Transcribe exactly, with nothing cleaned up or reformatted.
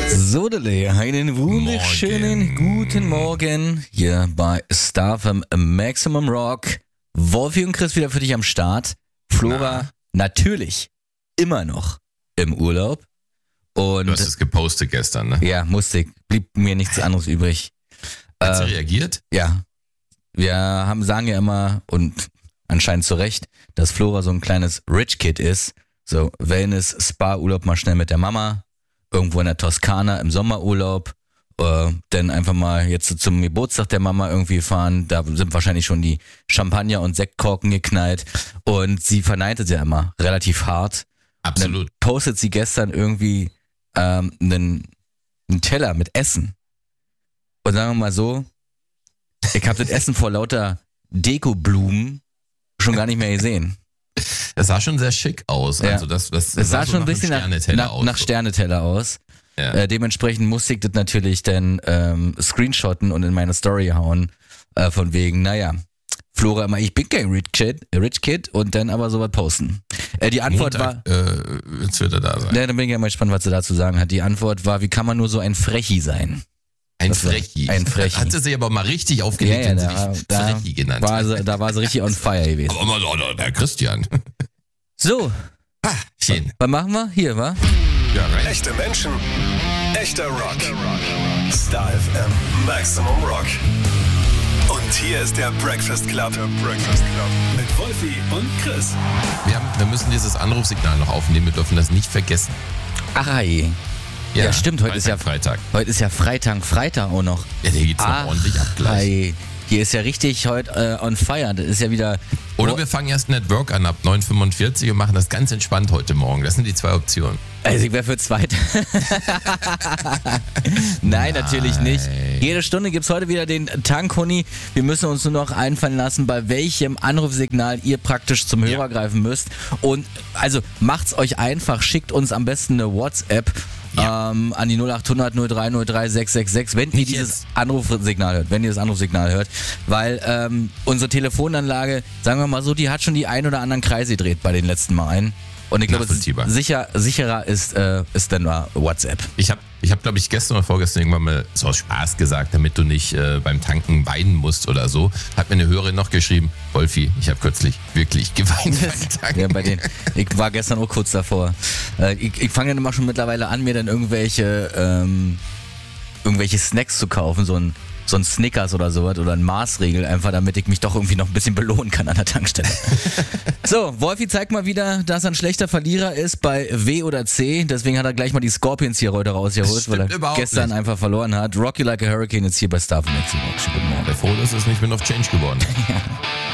Sodele, einen wunderschönen Morgen. guten Morgen hier bei Star F M Maximum Rock. Wolfi und Chris wieder für dich am Start. Flora natürlich immer noch im Urlaub. Und Du hast es gepostet gestern, ne? ja, musste ich. Blieb mir nichts anderes übrig. Hat sie Äh, reagiert? ja, wir haben, sagen ja immer und anscheinend zu Recht, dass Flora so ein kleines Rich Kid ist. So Wellness, Spa-Urlaub mal schnell mit der Mama. Irgendwo in der Toskana im Sommerurlaub. Äh, dann einfach mal jetzt zum Geburtstag der Mama irgendwie fahren. Da sind wahrscheinlich schon die Champagner und Sektkorken geknallt. Und sie verneint es ja immer relativ hart. Absolut. Dann postet sie gestern irgendwie ähm, einen, einen Teller mit Essen. Und sagen wir mal so, ich habe das Essen vor lauter Dekoblumen schon gar nicht mehr gesehen. Das sah schon sehr schick aus. Ja. Also das, das, Es sah so schon ein nach einem bisschen nach, Sterneteller nach, aus. nach Sterneteller aus. Ja. Äh, dementsprechend musste ich das natürlich dann ähm, screenshotten und in meine Story hauen. Äh, von wegen, naja, Flora immer, ich bin kein Rich Kid, Rich Kid und dann aber sowas posten. Äh, die Antwort Montag, war, äh, jetzt wird er da sein. ja, dann bin ich ja mal gespannt, was sie dazu sagen hat. Die Antwort war, wie kann man nur so ein Frechi sein? Ein das war- Frechi. ein Frechi. Hat sie sich aber mal richtig aufgelegt, wenn sie dich da, Frechi genannt war hat. sie, da war sie richtig on fire gewesen. Aber mal, oh, der Christian. So, Ah, schön. was machen wir? Hier, wa? Ja, rein. Echte Menschen, echter Rock. Star F M Maximum Rock. Und hier ist der Breakfast Club. Der Breakfast Club. Mit Wolfi und Chris. Wir, haben, wir müssen dieses Anrufsignal noch aufnehmen. Wir dürfen das nicht vergessen. Ach, hey. Ja, stimmt, heute ist ja- Freitag. Heute ist ja Freitag, Freitag auch noch. Ja, der geht's noch ordentlich ab gleich. Hey. Hier ist ja richtig heute äh, on fire. Das ist ja wieder. Oder wir fangen erst Network an ab neun Uhr fünfundvierzig und machen das ganz entspannt heute Morgen. Das sind die zwei Optionen. Also ich wäre für zweit. Nein, natürlich nicht. Jede Stunde gibt's heute wieder den Tankhuni. Wir müssen uns nur noch einfallen lassen, bei welchem Anrufsignal ihr praktisch zum Hörer Ja. greifen müsst. Und also macht's euch einfach. Schickt uns am besten eine WhatsApp. Ja. Ähm, an die null acht hundert null drei null drei sechs sechs sechs, wenn ihr Nicht dieses jetzt. Anrufsignal hört, wenn ihr das Anrufsignal hört, weil ähm, unsere Telefonanlage, sagen wir mal so, die hat schon die ein oder anderen Kreise gedreht bei den letzten Malen. Und ich glaube, es ist Nachvollziehbar. sicher, sicherer ist, äh, ist dann mal WhatsApp. Ich habe, ich hab, glaube ich, gestern oder vorgestern irgendwann mal so aus Spaß gesagt, damit du nicht äh, beim Tanken weinen musst oder so, hat mir eine Hörerin noch geschrieben, Wolfi, ich habe kürzlich wirklich geweint beim Tanken. Ja, bei den, ich war gestern auch kurz davor. Äh, ich ich fange dann immer schon mittlerweile an, mir dann irgendwelche, ähm, irgendwelche Snacks zu kaufen, so ein, so ein Snickers oder sowas oder ein Maßregel, einfach damit ich mich doch irgendwie noch ein bisschen belohnen kann an der Tankstelle. So, Wolfi zeigt mal wieder, dass er ein schlechter Verlierer ist bei W oder C. Deswegen hat er gleich mal die Scorpions hier heute rausgeholt, Das weil stimmt er überhaupt gestern nicht. einfach verloren hat. Rocky Like a Hurricane ist hier bei Star von Maximum. Guten Morgen. Der froh, dass es nicht mehr auf Change geworden ist.